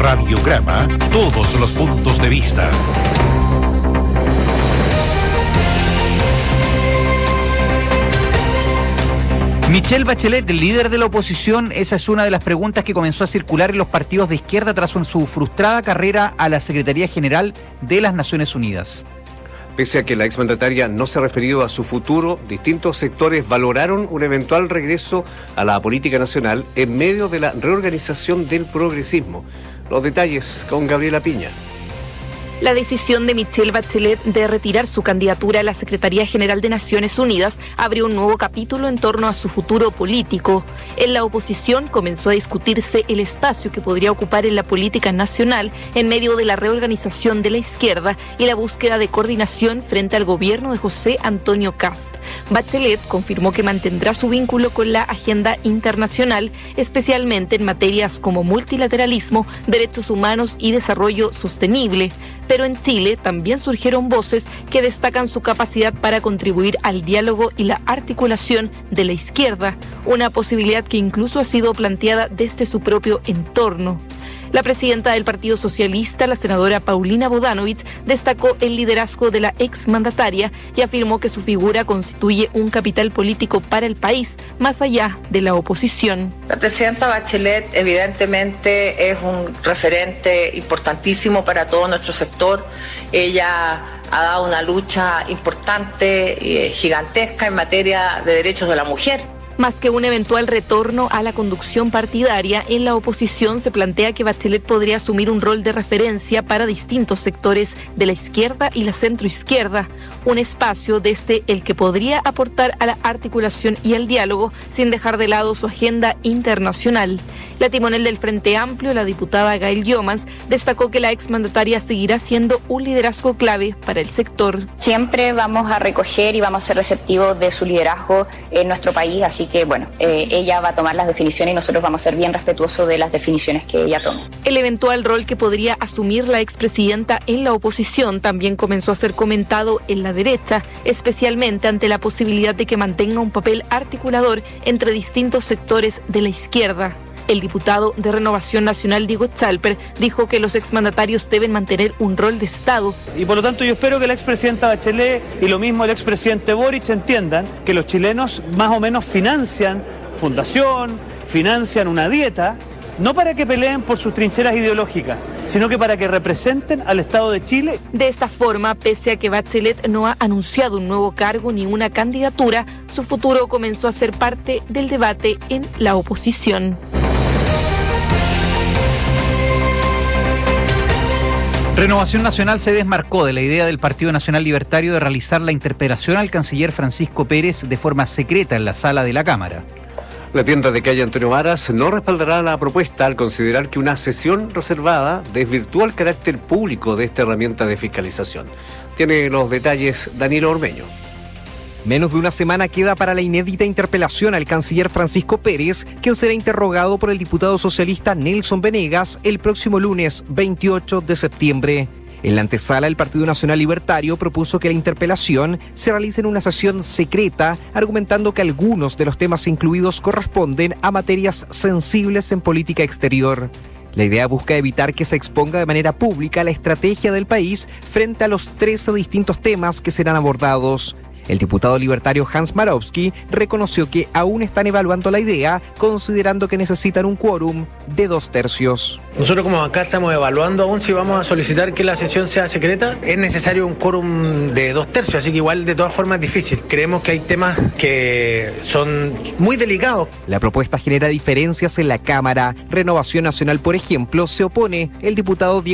Radiograma, todos los puntos de vista. Michelle Bachelet, líder de la oposición, esa es una de las preguntas que comenzó a circular en los partidos de izquierda tras su frustrada carrera a la Secretaría General de las Naciones Unidas. Pese a que la exmandataria no se ha referido a su futuro, distintos sectores valoraron un eventual regreso a la política nacional en medio de la reorganización del progresismo. Los detalles con Gabriela Piña. La decisión de Michelle Bachelet de retirar su candidatura a la Secretaría General de Naciones Unidas abrió un nuevo capítulo en torno a su futuro político. En la oposición comenzó a discutirse el espacio que podría ocupar en la política nacional en medio de la reorganización de la izquierda y la búsqueda de coordinación frente al gobierno de José Antonio Kast. Bachelet confirmó que mantendrá su vínculo con la agenda internacional, especialmente en materias como multilateralismo, derechos humanos y desarrollo sostenible. Pero en Chile también surgieron voces que destacan su capacidad para contribuir al diálogo y la articulación de la izquierda, una posibilidad que incluso ha sido planteada desde su propio entorno. La presidenta del Partido Socialista, la senadora Paulina Bodanovich, destacó el liderazgo de la exmandataria y afirmó que su figura constituye un capital político para el país, más allá de la oposición. La presidenta Bachelet evidentemente es un referente importantísimo para todo nuestro sector. Ella ha dado una lucha importante, gigantesca en materia de derechos de la mujer. Más que un eventual retorno a la conducción partidaria, en la oposición se plantea que Bachelet podría asumir un rol de referencia para distintos sectores de la izquierda y la centroizquierda, un espacio desde el que podría aportar a la articulación y al diálogo sin dejar de lado su agenda internacional. La timonel del Frente Amplio, la diputada Gail Youmans, destacó que la exmandataria seguirá siendo un liderazgo clave para el sector. Siempre vamos a recoger y vamos a ser receptivos de su liderazgo en nuestro país, así que ella va a tomar las definiciones y nosotros vamos a ser bien respetuosos de las definiciones que ella tome. El eventual rol que podría asumir la expresidenta en la oposición también comenzó a ser comentado en la derecha, especialmente ante la posibilidad de que mantenga un papel articulador entre distintos sectores de la izquierda. El diputado de Renovación Nacional, Diego Chalper, dijo que los exmandatarios deben mantener un rol de Estado. Y por lo tanto yo espero que la expresidenta Bachelet y lo mismo el expresidente Boric entiendan que los chilenos más o menos financian fundación, financian una dieta, no para que peleen por sus trincheras ideológicas, sino que para que representen al Estado de Chile. De esta forma, pese a que Bachelet no ha anunciado un nuevo cargo ni una candidatura, su futuro comenzó a ser parte del debate en la oposición. Renovación Nacional se desmarcó de la idea del Partido Nacional Libertario de realizar la interpelación al canciller Francisco Pérez de forma secreta en la sala de la Cámara. La tienda de calle Antonio Varas no respaldará la propuesta al considerar que una sesión reservada desvirtúa el carácter público de esta herramienta de fiscalización. Tiene los detalles Danilo Ormeño. Menos de una semana queda para la inédita interpelación al canciller Francisco Pérez, quien será interrogado por el diputado socialista Nelson Venegas el próximo lunes 28 de septiembre. En la antesala, el Partido Nacional Libertario propuso que la interpelación se realice en una sesión secreta, argumentando que algunos de los temas incluidos corresponden a materias sensibles en política exterior. La idea busca evitar que se exponga de manera pública la estrategia del país frente a los 13 distintos temas que serán abordados. El diputado libertario Hans Marowski reconoció que aún están evaluando la idea, considerando que necesitan un quórum de 2/3. Nosotros como acá estamos evaluando aún si vamos a solicitar que la sesión sea secreta. Es necesario un quórum de 2/3, así que igual de todas formas es difícil. Creemos que hay temas que son muy delicados. La propuesta genera diferencias en la Cámara. Renovación Nacional, por ejemplo, se opone. El diputado